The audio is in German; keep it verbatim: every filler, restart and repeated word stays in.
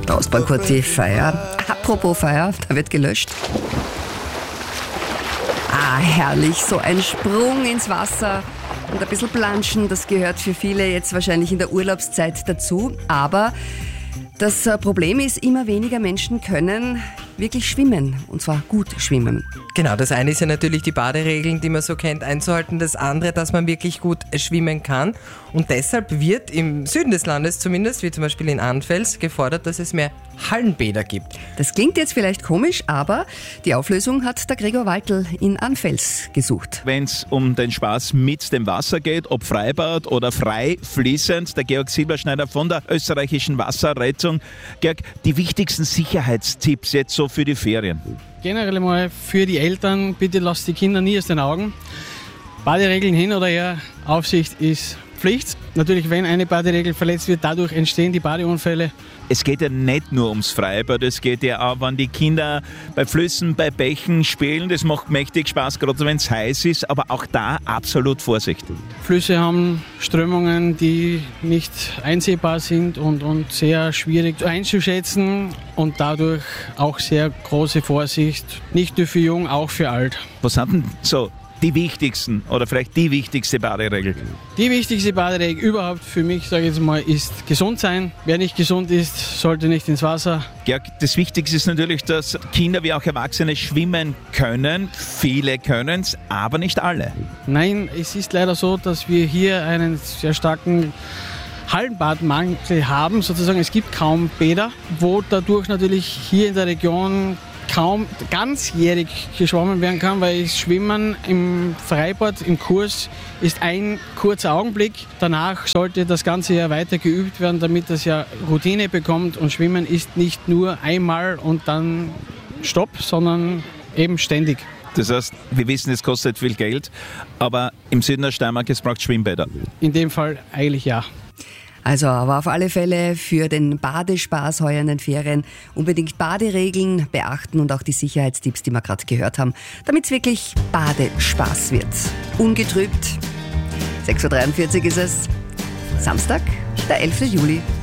Da ausbauen kurz die Feuer. Apropos Feuer, da wird gelöscht. Ah, herrlich, so ein Sprung ins Wasser und ein bisschen planschen, das gehört für viele jetzt wahrscheinlich in der Urlaubszeit dazu. Aber das Problem ist, immer weniger Menschen können wirklich schwimmen, und zwar gut schwimmen. Genau, das eine ist ja natürlich die Baderegeln, die man so kennt, einzuhalten. Das andere, dass man wirklich gut schwimmen kann. Und deshalb wird im Süden des Landes zumindest, wie zum Beispiel in Anfels, gefordert, dass es mehr Hallenbäder gibt. Das klingt jetzt vielleicht komisch, aber die Auflösung hat der Gregor Waltl in Anfels gesucht. Wenn es um den Spaß mit dem Wasser geht, ob Freibad oder frei fließend, der Georg Silberschneider von der österreichischen Wasserrettung. Georg, die wichtigsten Sicherheitstipps jetzt so für die Ferien? Generell mal für die Eltern, bitte lasst die Kinder nie aus den Augen. Baderegeln hin oder her, Aufsicht ist Pflicht. Natürlich, wenn eine Baderegel verletzt wird, dadurch entstehen die Badeunfälle. Es geht ja nicht nur ums Freibad, es geht ja auch, wenn die Kinder bei Flüssen, bei Bächen spielen. Das macht mächtig Spaß, gerade wenn es heiß ist, aber auch da absolut Vorsicht. Flüsse haben Strömungen, die nicht einsehbar sind und, und sehr schwierig einzuschätzen und dadurch auch sehr große Vorsicht, nicht nur für jung, auch für alt. Was sind denn so die wichtigsten oder vielleicht die wichtigste Baderegel? Die wichtigste Baderegel überhaupt für mich, sage ich jetzt mal, ist gesund sein. Wer nicht gesund ist, sollte nicht ins Wasser. Georg, das Wichtigste ist natürlich, dass Kinder wie auch Erwachsene schwimmen können. Viele können es, aber nicht alle. Nein, es ist leider so, dass wir hier einen sehr starken Hallenbadmangel haben. Sozusagen, es gibt kaum Bäder, wo dadurch natürlich hier in der Region kaum ganzjährig geschwommen werden kann, weil das Schwimmen im Freibad, im Kurs, ist ein kurzer Augenblick. Danach sollte das ganze Jahr weiter geübt werden, damit das ja Routine bekommt. Und Schwimmen ist nicht nur einmal und dann Stopp, sondern eben ständig. Das heißt, wir wissen, es kostet viel Geld, aber im Süden der Steiermark, es braucht Schwimmbäder. In dem Fall eigentlich ja. Also, aber auf alle Fälle für den Badespaß heuer in den Ferien unbedingt Baderegeln beachten und auch die Sicherheitstipps, die wir gerade gehört haben, damit es wirklich Badespaß wird. Ungetrübt. sechs Uhr dreiundvierzig ist es. Samstag, der elften Juli.